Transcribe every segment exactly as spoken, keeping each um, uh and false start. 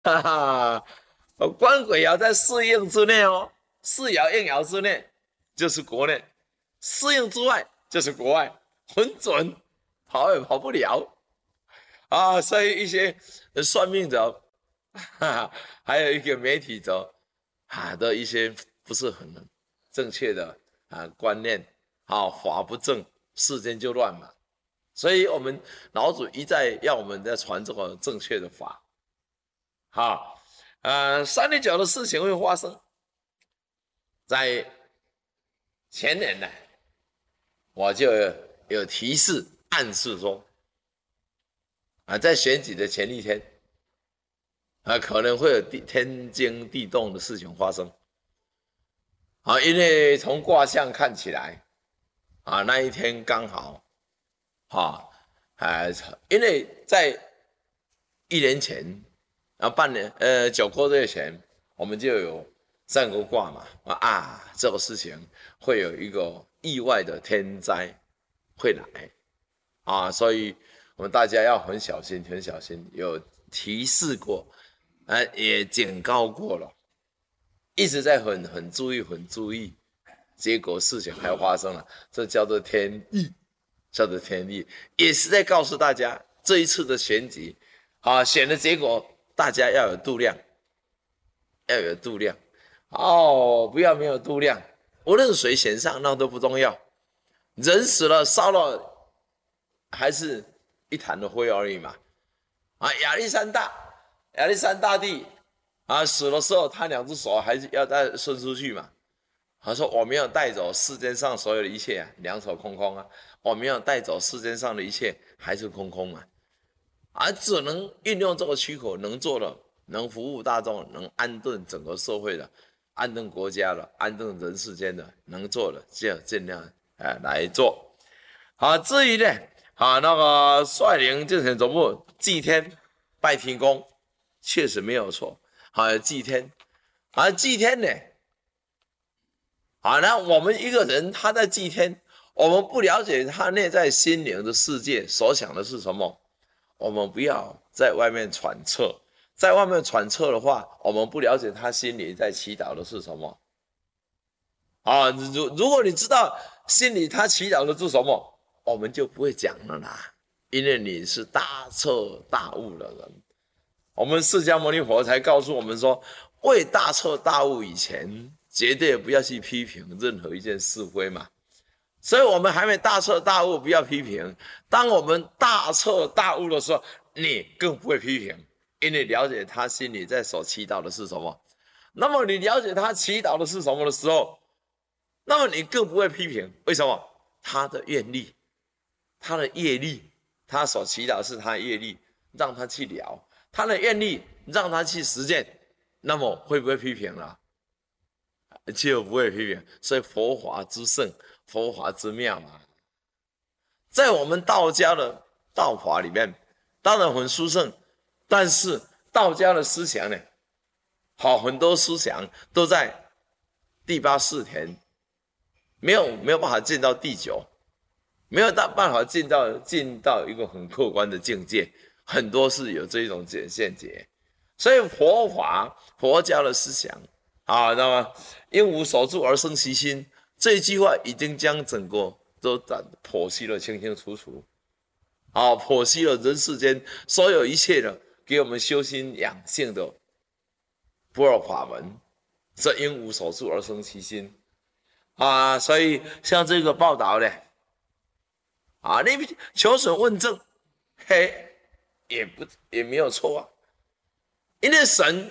哈哈，官鬼爻在四应之内哦，四爻应爻之内就是国内，四应之外就是国外，很准，跑也跑不了啊。所以一些算命者，哈哈，还有一个媒体者啊的一些不是很正确的啊观念，啊法不正，世间就乱嘛。所以我们老祖一再要我们在传这个正确的法。好，呃，三六九的事情会发生在前年呢，我就有提示暗示说，啊，在选举的前一天，啊，可能会有地天惊地动的事情发生。啊，因为从卦象看起来，啊，那一天刚好，哈、啊，啊，因为在一年前，啊，半年，呃，九个月前，我们就有上过卦嘛，啊，这个事情会有一个意外的天灾会来啊，所以我们大家要很小心，很小心，有提示过，啊，也警告过了，一直在很很注意，很注意，结果事情还发生了，这叫做天意，叫做天意，也是在告诉大家这一次的选举。啊，选的结果大家要有度量，要有度量哦，不要没有度量。无论谁选上，那都不重要。人死了，烧了，还是一潭的灰而已嘛。啊，亚历山大，亚历山大帝啊，死的时候，他两只手还是要再伸出去嘛。他说：“我没有带走世间上所有的一切啊，两手空空啊，我没有带走世间上的一切，还是空空嘛。”而只能运用这个躯壳能做的，能服务大众，能安顿整个社会的，安顿国家的，安顿人世间的，能做的就尽量哎来做。好，至于呢，好那个率领竞选总部祭天拜天公，确实没有错。好，祭天，而祭天呢，好，那我们一个人他在祭天，我们不了解他内在心灵的世界所想的是什么。我们不要在外面揣测，在外面揣测的话，我们不了解他心里在祈祷的是什么啊。如如果你知道心里他祈祷的是什么，我们就不会讲了啦，因为你是大彻大悟的人。我们释迦牟尼佛才告诉我们说，未大彻大悟以前，绝对不要去批评任何一件是非嘛。所以我们还没大彻大悟，不要批评。当我们大彻大悟的时候，你更不会批评，因为了解他心里在所祈祷的是什么。那么你了解他祈祷的是什么的时候，那么你更不会批评。为什么？他的愿力，他的业力，他所祈祷的是他的业力，让他去聊他的愿力，让他去实践。那么会不会批评了？就不会批评。所以佛法之圣，佛法之妙啊，在我们道家的道法里面，当然很殊胜，但是道家的思想呢，好，很多思想都在第八世田，没有没有办法进到第九，没有办法进到进到一个很客观的境界，很多是有这种见解。所以佛法佛家的思想啊，那么因无所住而生其心，这一句话已经将整个都剖析了清清楚楚，啊，剖析了人世间所有一切的给我们修心养性的不二法门，这因无所住而生其心啊。所以像这个报道呢，啊，你求神问政，嘿，也不也没有错啊，因为神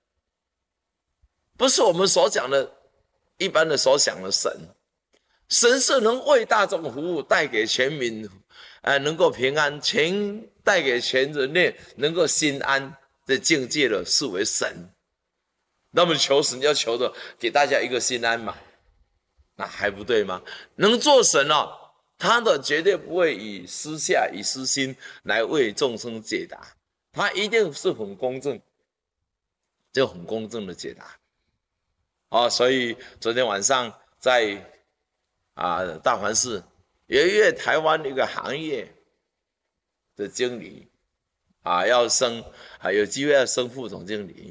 不是我们所讲的一般的所想的神，神是能为大众服务，带给全民，呃，能够平安，全带给全人类能够心安的境界的，视为神。那么求神要求的给大家一个心安嘛，那还不对吗？能做神哦，他的绝对不会以私下以私心来为众生解答，他一定是很公正，就很公正的解答。哦，所以昨天晚上在啊大环市有一位台湾一个行业的经理啊，要升啊，有机会要升副总经理。